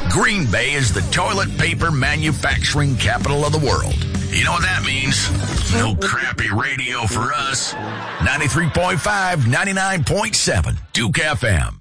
Green Bay is the toilet paper manufacturing capital of the world. You know what that means? No crappy radio for us. 93.5, 99.7, Duke FM.